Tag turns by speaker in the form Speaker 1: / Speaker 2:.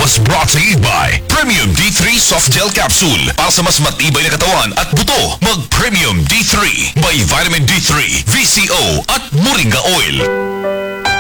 Speaker 1: was brought to you by Premium D3 Soft Gel Capsule. Para sa mas matibay na katawan at buto, mag-Premium D3 by Vitamin D3, VCO at Moringa Oil.